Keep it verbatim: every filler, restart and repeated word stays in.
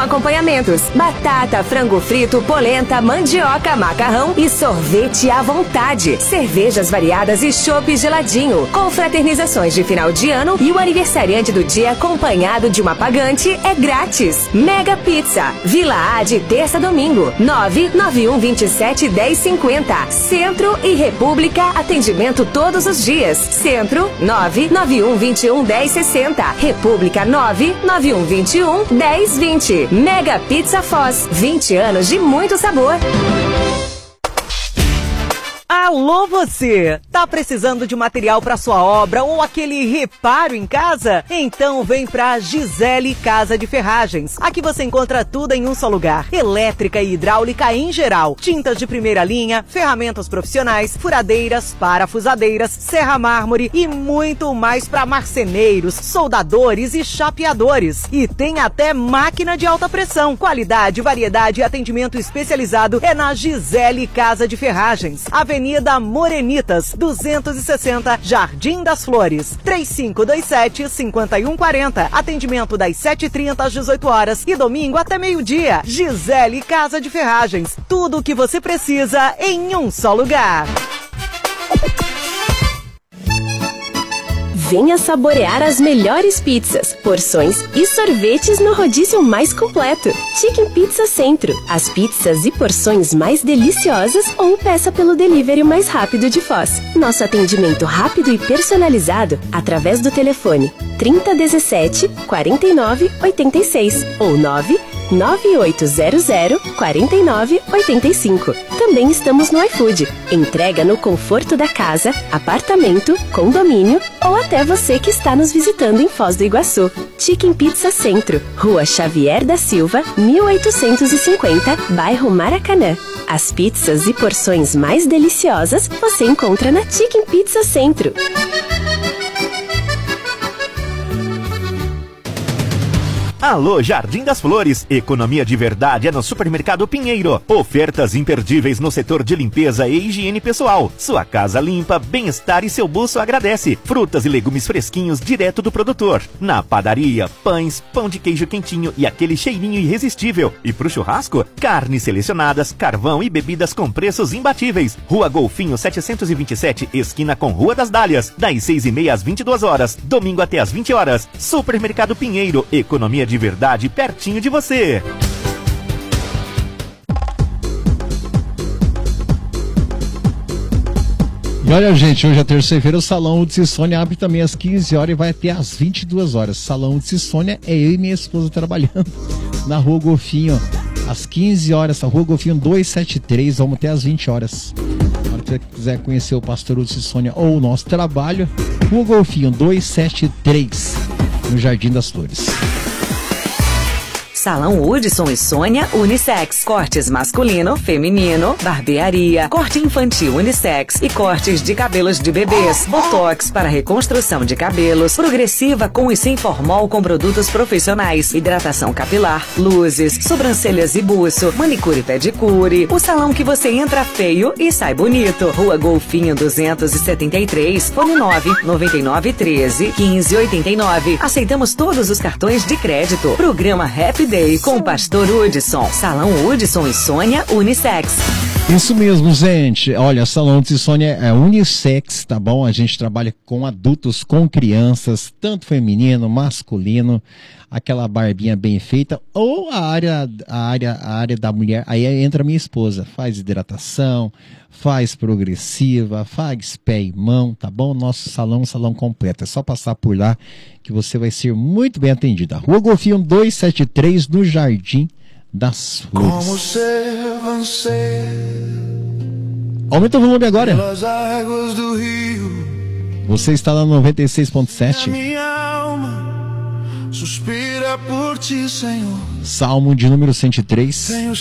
acompanhamentos: batata, frango frito, polenta, mandioca, macarrão e sorvete à vontade. Cervejas variadas e chopp geladinho. Confraternizações de final de ano e o aniversariante do dia acompanhado de uma pagante é grátis. Mega Pizza, Vila A de terça a domingo, nove nove um dois sete um zero cinco zero. Centro e República, atendimento todos os dias. Centro, nove nove um dois um um zero seis zero. República, nove nove um dois um um zero dois zero. Mega Pizza Foz, vinte anos de muito sabor. Alô você! Tá precisando de material para sua obra ou aquele reparo em casa? Então vem pra Gisele Casa de Ferragens. Aqui você encontra tudo em um só lugar. Elétrica e hidráulica em geral. Tintas de primeira linha, ferramentas profissionais, furadeiras, parafusadeiras, serra-mármore e muito mais para marceneiros, soldadores e chapeadores. E tem até máquina de alta pressão. Qualidade, variedade e atendimento especializado é na Gisele Casa de Ferragens. Avenida Avenida Morenitas, duzentos e sessenta, Jardim das Flores, três cinco dois sete, cinco um quatro zero. Atendimento das sete e trinta às dezoito horas e domingo até meio-dia. Gisele Casa de Ferragens. Tudo o que você precisa em um só lugar. Venha saborear as melhores pizzas, porções e sorvetes no rodízio mais completo. Chicken Pizza Centro. As pizzas e porções mais deliciosas ou peça pelo delivery mais rápido de Foz. Nosso atendimento rápido e personalizado através do telefone trinta dezessete, quarenta e nove, oitenta e seis ou nove nove oito zero zero, quarenta e nove, oitenta e cinco. Também estamos no iFood. Entrega no conforto da casa, apartamento, condomínio ou até você que está nos visitando em Foz do Iguaçu. Chicken Pizza Centro, Rua Xavier da Silva, mil oitocentos e cinquenta, bairro Maracanã. As pizzas e porções mais deliciosas você encontra na Chicken Pizza Centro. Alô, Jardim das Flores. Economia de verdade é no Supermercado Pinheiro. Ofertas imperdíveis no setor de limpeza e higiene pessoal. Sua casa limpa, bem-estar e seu bolso agradece. Frutas e legumes fresquinhos direto do produtor. Na padaria, pães, pão de queijo quentinho e aquele cheirinho irresistível. E pro churrasco, carnes selecionadas, carvão e bebidas com preços imbatíveis. Rua Golfinho setecentos e vinte e sete, esquina com Rua das Dálias. Das seis e meia às vinte e duas horas. Domingo até às vinte horas. Supermercado Pinheiro. Economia de de verdade pertinho de você. E olha, gente, hoje é terça-feira, o Salão Hudson Sônia abre também às quinze horas e vai até às vinte e duas horas. Salão Hudson Sônia é eu e minha esposa trabalhando na Rua Golfinho, às quinze horas, Rua Golfinho duzentos e setenta e três, vamos até às vinte horas. Se você quiser conhecer o pastor Hudson Sônia ou o nosso trabalho, Rua Golfinho duzentos e setenta e três, no Jardim das Flores. Salão Hudson e Sônia Unissex. Cortes masculino, feminino, barbearia, corte infantil unissex e cortes de cabelos de bebês. Botox para reconstrução de cabelos. Progressiva com e sem formol com produtos profissionais. Hidratação capilar, luzes, sobrancelhas e buço, manicure e pedicure. O salão que você entra feio e sai bonito. Rua Golfinho duzentos e setenta e três, fone nove nove nove um três, um cinco oito nove. Aceitamos todos os cartões de crédito. Programa Happy Day com o pastor Hudson. Salão Hudson e Sônia Unissex. Isso mesmo, gente. Olha, Salão Hudson e Sônia é unissex, tá bom? A gente trabalha com adultos, com crianças, tanto feminino, masculino, aquela barbinha bem feita, ou a área, a área, a área da mulher. Aí entra a minha esposa, faz hidratação, faz progressiva, faz pé e mão, tá bom? Nosso salão, um salão completo. É só passar por lá que você vai ser muito bem atendida. Rua Golfinho duzentos e setenta e três, no Jardim das Flores. Como ser vencer? Aumenta o volume agora. Pelas águas do rio. Você está lá no noventa e seis ponto sete. Minha alma suspira por ti, Senhor. Salmo de número cento e três.